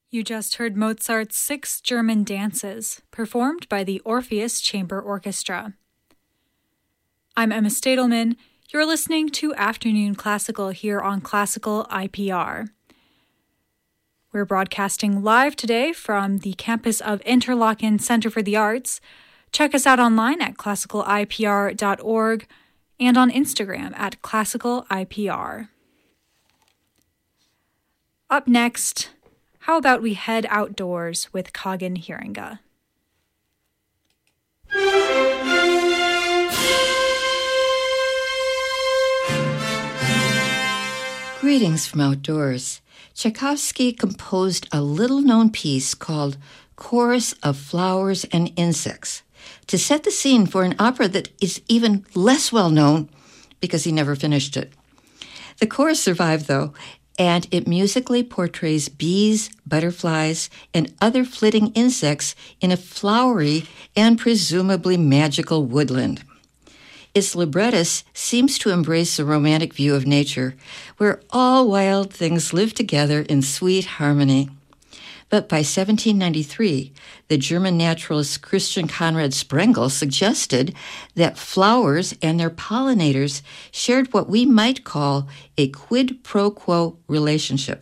You just heard Mozart's 6 German dances, performed by the Orpheus Chamber Orchestra. I'm Emma Stadelman. You're listening to Afternoon Classical here on Classical IPR. We're broadcasting live today from the campus of Interlochen Center for the Arts. Check us out online at classicalipr.org and on Instagram at classicalipr. Up next, how about we head outdoors with Kagan Hiringa? Greetings from outdoors. Tchaikovsky composed a little-known piece called Chorus of Flowers and Insects to set the scene for an opera that is even less well-known because he never finished it. The chorus survived, though, and it musically portrays bees, butterflies, and other flitting insects in a flowery and presumably magical woodland. Its librettist seems to embrace a romantic view of nature, where all wild things live together in sweet harmony. But by 1793, the German naturalist Christian Conrad Sprengel suggested that flowers and their pollinators shared what we might call a quid pro quo relationship.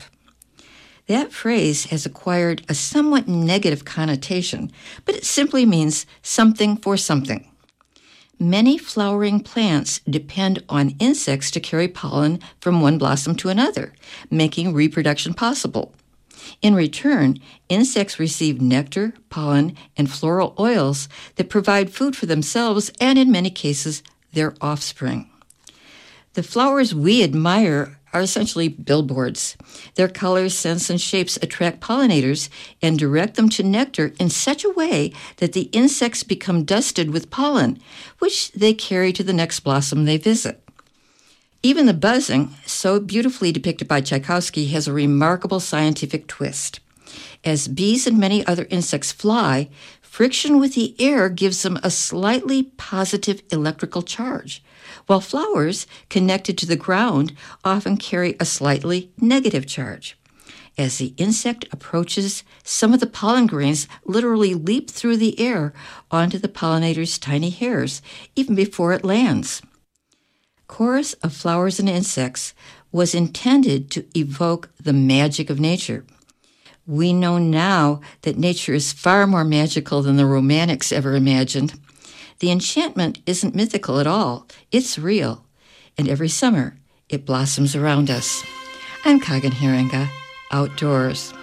That phrase has acquired a somewhat negative connotation, but it simply means something for something. Many flowering plants depend on insects to carry pollen from one blossom to another, making reproduction possible. In return, insects receive nectar, pollen, and floral oils that provide food for themselves and, in many cases, their offspring. The flowers we admire are essentially billboards. Their colors, scents, and shapes attract pollinators and direct them to nectar in such a way that the insects become dusted with pollen, which they carry to the next blossom they visit. Even the buzzing, so beautifully depicted by Tchaikovsky, has a remarkable scientific twist. As bees and many other insects fly, friction with the air gives them a slightly positive electrical charge, while flowers, connected to the ground, often carry a slightly negative charge. As the insect approaches, some of the pollen grains literally leap through the air onto the pollinator's tiny hairs, even before it lands. Chorus of Flowers and Insects was intended to evoke the magic of nature. We know now that nature is far more magical than the Romantics ever imagined. The enchantment isn't mythical at all. It's real. And every summer, it blossoms around us. I'm Kagan Hiringa, outdoors.